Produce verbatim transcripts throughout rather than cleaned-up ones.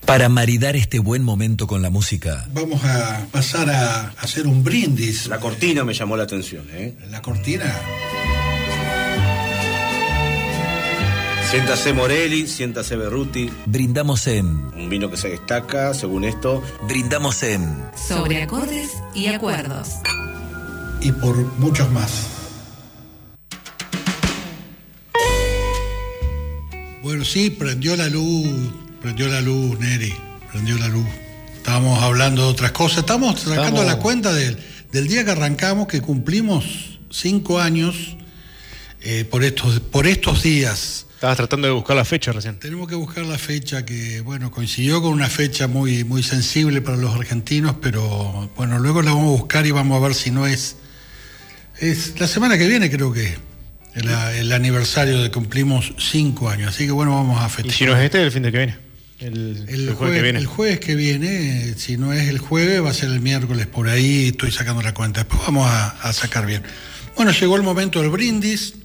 Para maridar este buen momento con la música, vamos a pasar a hacer un brindis. La cortina me llamó la atención, ¿eh? La cortina. Siéntase Morelli, siéntase Berruti. Brindamos en... Un vino que se destaca, según esto. Brindamos en... Sobre acordes y acuerdos. Y por muchos más. Bueno, sí, prendió la luz, prendió la luz, Neri, prendió la luz. Estábamos hablando de otras cosas, estamos sacando estamos... la cuenta del, del día que arrancamos, que cumplimos cinco años eh, por, estos, por estos días. Estabas tratando de buscar la fecha recién. Tenemos que buscar la fecha que, bueno, coincidió con una fecha muy, muy sensible para los argentinos, pero bueno, luego la vamos a buscar y vamos a ver si no es... Es la semana que viene, creo que el, el aniversario de cumplimos cinco años, así que bueno, vamos a festejar. ¿Y si no es este, el fin de que viene? El, el, el jueves, jueves que viene. El jueves que viene, si no es el jueves, va a ser el miércoles por ahí, estoy sacando la cuenta, después vamos a, a sacar bien. Bueno, llegó el momento del brindis.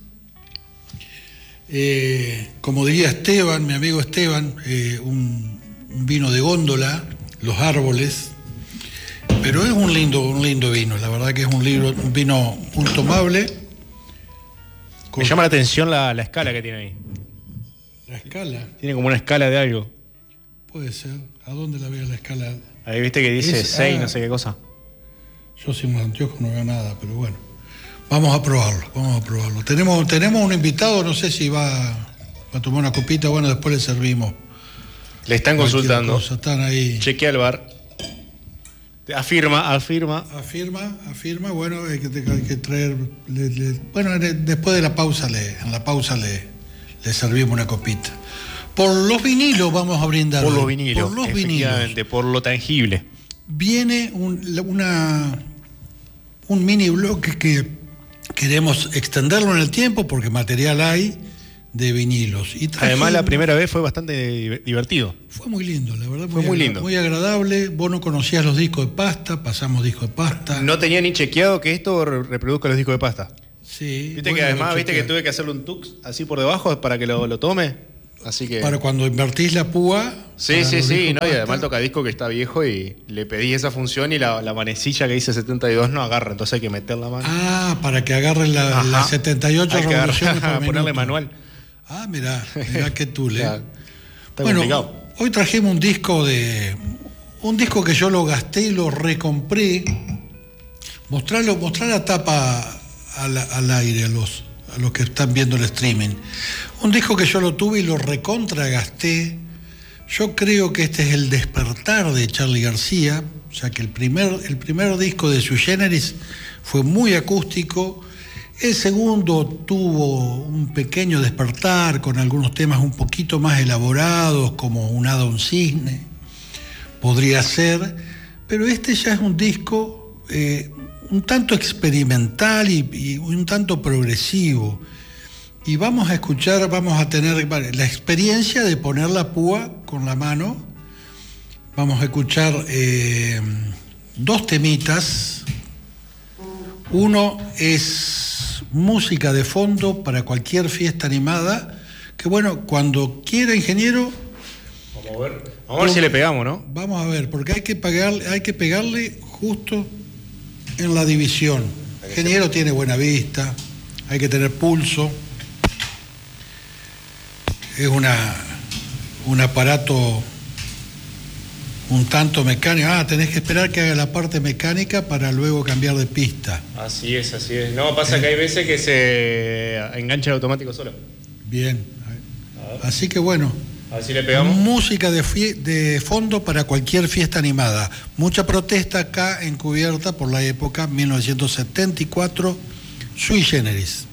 Eh, como diría Esteban, mi amigo Esteban, eh, un, un vino de góndola, Los Árboles, pero es un lindo, un lindo vino, la verdad que es un, libro, un vino un tomable. Me llama la atención la, la escala que tiene ahí. ¿La escala? Tiene como una escala de algo. Puede ser. ¿A dónde la veo la escala? Ahí viste que dice seis, ah, no sé qué cosa. Yo sin los anteojos no veo nada, pero bueno. Vamos a probarlo, vamos a probarlo. Tenemos, tenemos un invitado, no sé si va a tomar una copita, bueno, después le servimos. Le están consultando. Cosa. Están ahí. Chequea el bar. Afirma, afirma. Afirma, afirma, bueno, hay que, hay que traer... Le, le, bueno, le, después de la pausa, le, en la pausa le, le servimos una copita. Por los vinilos vamos a brindar. Por los vinilos, por los efectivamente, vinilos. Por lo tangible. Viene un, una, un mini bloque que... Queremos extenderlo en el tiempo porque material hay de vinilos. Y además la primera vez fue bastante divertido. Fue muy lindo, la verdad. Fue muy, muy lindo. Muy agradable. Vos no conocías los discos de pasta, pasamos discos de pasta. No tenía ni chequeado que esto reproduzca los discos de pasta. Sí. Viste que además, viste que tuve que hacerle un tux así por debajo para que lo, lo tome. Así que... Para cuando invertís la púa. Sí, sí, sí, no, y además el tocadisco que está viejo y le pedí esa función y la, la manecilla que dice setenta y dos no agarra, entonces hay que meter la mano. Ah, para que agarre la, la setenta y ocho hay revoluciones que agarrar, por ponerle minuto. Manual. Ah, mirá, mirá qué tule. Está, está bueno, complicado. Hoy trajimos un disco de... Un disco que yo lo gasté y lo recompré. Mostrarlo, mostrar la tapa al, al aire a los, a los que están viendo el streaming. Un disco que yo lo tuve y lo recontra gasté. Yo creo que este es el despertar de Charly García, o sea que el primer, el primer disco de Sui Generis fue muy acústico. El segundo tuvo un pequeño despertar con algunos temas un poquito más elaborados, como Un hada, un cisne, podría ser, pero este ya es un disco eh, un tanto experimental y, y un tanto progresivo. Y vamos a escuchar, vamos a tener la experiencia de poner la púa con la mano. Vamos a escuchar eh, dos temitas. Uno es música de fondo para cualquier fiesta animada, que bueno, cuando quiera, ingeniero... Vamos a ver, vamos a ver si le pegamos, ¿no? Vamos a ver, porque hay que, pagarle, hay que pegarle justo en la división. El ingeniero tiene buena vista, hay que tener pulso. Es una, un aparato un tanto mecánico. Ah, tenés que esperar que haga la parte mecánica para luego cambiar de pista. Así es, así es. No, pasa ¿Eh? que hay veces que se engancha el automático solo. Bien. Así que bueno. A ver si le pegamos. Música de, fie- de fondo para cualquier fiesta animada. Mucha protesta acá encubierta por la época mil novecientos setenta y cuatro, Sui Generis.